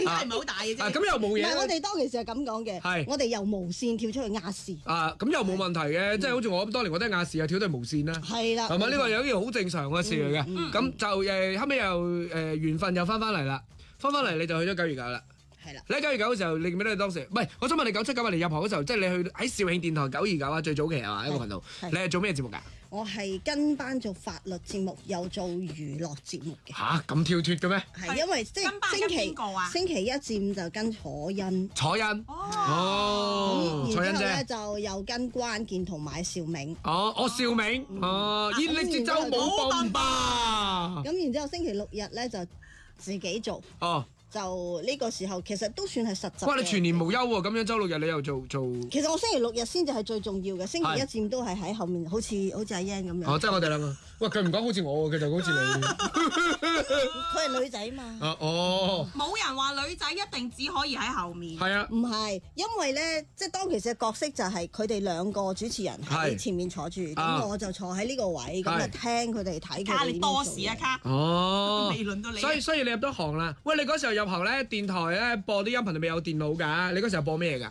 係唔係好大嘅啫。 咁又冇嘢。 唔係，我哋當其時係咁講嘅，我哋由無線跳出去亞視。 咁又冇問題嘅，即係好似我咁當年我都係亞視啊，跳都係無線啦。 係啦， 係咪呢個有一件好正常嘅事嚟嘅？咁就後尾又緣分又翻嚟啦，翻嚟你就去咗9月9啦。 係啦， 你喺9月9嘅時候，你記唔記得你當時？唔係，我想問你97、98年入行嗰時候，即係你去喺肇慶電台929啊，最早期係嘛一個頻道？你係做咩節目㗎？ 我係跟班做法律節目，又做娛樂節目嘅。 嚇咁跳脱嘅咩？ 係因為即係星期1至5就跟楚欣。 楚欣哦， 咁然之後咧就又跟關鍵同埋邵銘。 邵銘熱力節奏冇崩吧。 咁然之後星期6日咧就自己做。就呢個時候其實都算係實習。 哇！你全年無休喎，咁樣週6日你又做。 其實我星期6日先至係最重要嘅，星期1至5都係喺後面，好似阿欣咁樣。 即係我哋兩個。喂，佢唔講好似我喎，佢就好似你。 佢係女仔嘛。 冇人話女仔一定只可以喺後面。 係啊。 唔係，因為咧，即係當其時嘅角色就係佢哋兩個主持人喺前面坐住，咁我就坐喺呢個位，咁就聽佢哋睇佢哋點做。 卡你多事啊卡。未輪到你。 所以你入咗行啦。喂，你嗰時候入行咧，電台咧播啲音頻係咪有電腦㗎？你嗰時候播咩㗎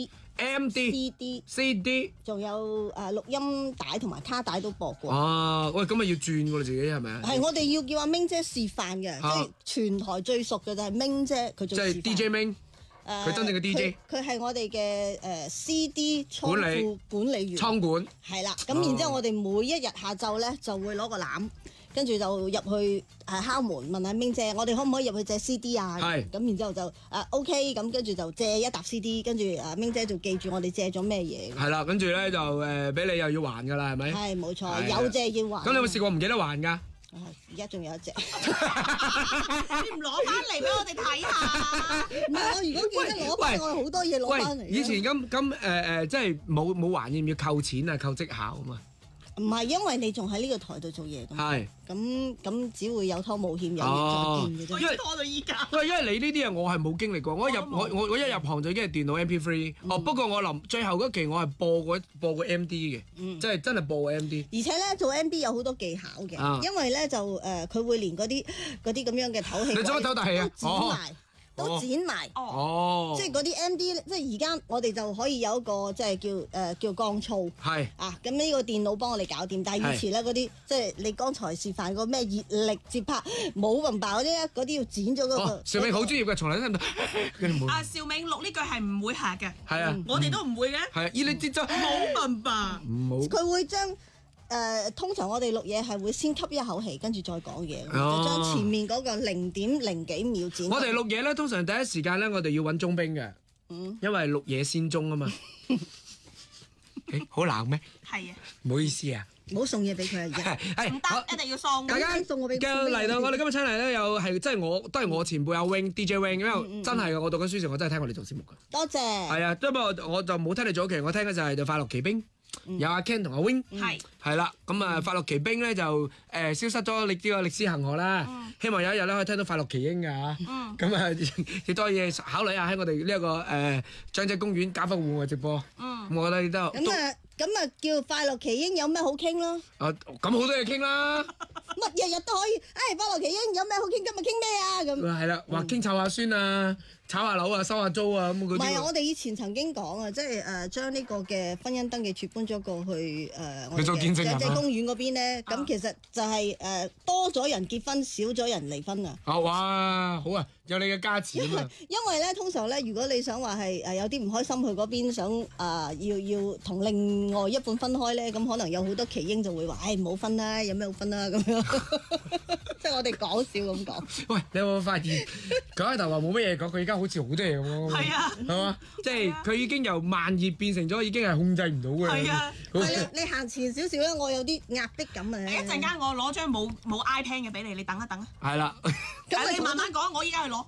？MD、CD， 仲有錄音帶同埋卡帶都播過。 喂，咁咪要轉喎，你自己係咪啊？ 係，我哋要叫阿明姐示範嘅，即係全台最熟嘅就係明姐，佢做示範。 即係 DJ 明，佢真正嘅 DJ。 佢係我哋嘅CD 倉庫管理員。 倉管。係啦，咁然之後我哋每一日下晝咧就會攞個籃。跟住就入去敲門問阿明姐，我哋可唔可以入去借 CD 啊？咁然之後就OK，咁跟住就借一沓 CD，跟住明姐就記住我哋借咗咩嘢。係啦，跟住咧就俾你又要還㗎啦，係咪？ 係冇錯，有借要還。 咁你有冇試過唔記得還㗎？ 而家仲有一隻。 你唔攞翻嚟俾我哋睇下？ 唔係，我如果記得攞翻，我好多嘢攞翻嚟。 以前咁即係冇還，要唔要扣錢啊？扣績效啊嘛？ 唔係，因為你仲喺呢個台度做嘢㗎嘛。 係。 咁只會有拖冇欠，有緣再見嘅啫。 因為拖到依家。 因為你呢啲我係冇經歷過。我一入行就已經係電腦 MP3。不過我最後嗰期我係播過 MD 嘅，即係真係播過 MD。 而且咧做 MD 有好多技巧嘅，因為咧就佢會連嗰啲咁樣嘅唞氣。 你做乜唞大氣啊？ 都剪埋，即係嗰啲 MD，即係而家我哋就可以有一個即係叫降噪， 係咁呢個電腦幫我哋搞掂。但係以前咧嗰啲即係你剛才示範個咩熱力節拍冇咁爆嗰啲要剪咗嗰個。 邵銘好專業嘅，從來都聽唔到。 邵銘錄呢句係唔會下嘅， 係啊， 我哋都唔會嘅。 係熱力節奏冇咁吧？ 佢會將。通常我哋錄嘢係會先吸一口氣，跟住再講嘢，就將前面嗰個0.0幾秒剪。 我哋錄嘢咧，通常第一時間咧，我哋要揾鐘兵嘅，因為錄嘢先鐘啊嘛。好冷咩？ 係啊， 唔好意思啊， 唔好送嘢俾佢啊！ 唔得，一定要送。 大家送我俾佢。 嚟到我哋今日親嚟咧，又係即係都係我前輩阿 Wing DJ Wing，因為真係嘅，我讀緊書時我真係聽我哋做節目嘅。 多謝。 係啊，不過我就冇聽你早期，我聽嘅就係快樂奇兵。有阿 Ken 同阿 Wing 係啦，咁啊快樂奇兵咧就消失咗呢個歷史恒河啦，希望有一日咧可以聽到快樂奇英㗎嚇，咁啊亦多嘢考慮下喺我哋呢一個長者公園搞翻戶外直播，咁我覺得亦都咁啊叫快樂奇英有咩好傾咯？ 咁好多嘢傾啦， 乜日日都可以，快樂奇英有咩好傾？今日傾咩啊？咁係啦，話傾湊下孫啊，炒下樓啊，收下租啊，咁嗰啲。唔係， 我哋以前曾經講啊，即係將呢個嘅婚姻登記處搬咗過去我哋嘅長者公園嗰邊咧，咁其實就係多咗人結婚，少咗人離婚啊！ 哇，好啊，有你嘅加持啊嘛！ 因為咧，通常咧，如果你想話係有啲唔開心，去嗰邊想要同另外一半分開咧，咁可能有好多奇英就會話：唔好分啦，有咩好分啦咁樣。即係我哋講笑咁講。喂，你有冇發現佢開頭話冇乜嘢講，佢而家好似好多嘢咁咯？係啊，係嘛？即係佢已經由慢熱變成咗，已經係控制唔到嘅。係啊，你行前少少咧，我有啲壓迫感啊！ 一陣間我攞張冇 iPad 嘅俾你，你等一等啊。係啦，咁你慢慢講，我依家去攞。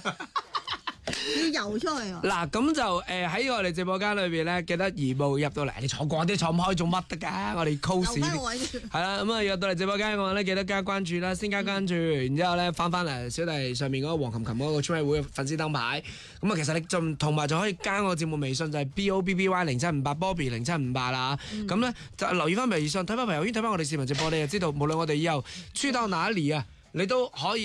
要游出去啊！ 嗱，咁就喺我哋直播間裏邊咧，記得移步入到嚟，你坐過啲坐唔開做乜得㗎？我哋 cos 係啦，咁啊入到嚟直播間嘅話咧，記得加關注啦，先加關注，然之後咧翻嚟小弟上面嗰個黃琴琴嗰個村委會嘅粉絲燈牌，咁啊其實你仲同埋就可以加我節目微信就係 BOBBY0758 Bobby 0758啦，咁咧就留意翻微信，睇翻朋友圈，睇翻我哋視頻直播，你就知道無論我哋以後出到哪裡啊，你都可以。